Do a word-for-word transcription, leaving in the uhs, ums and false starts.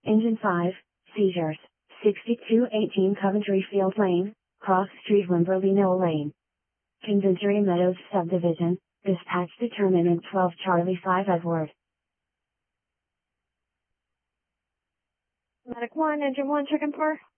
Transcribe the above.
Engine five, seizures, sixty-two eighteen Coventry Field Lane, Cross Street Wimberley Knoll Lane. Conventory Meadows Subdivision, dispatch determinant twelve Charlie five Edward. Medic one, Engine one, checking for.